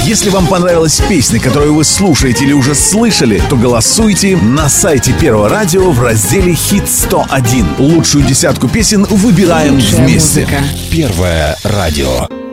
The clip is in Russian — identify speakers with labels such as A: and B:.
A: Если вам понравилась песня, которую вы слушаете или уже слышали, то голосуйте на сайте Первого радио в разделе «Хит 101». Лучшую десятку песен выбираем вместе.
B: Первое радио.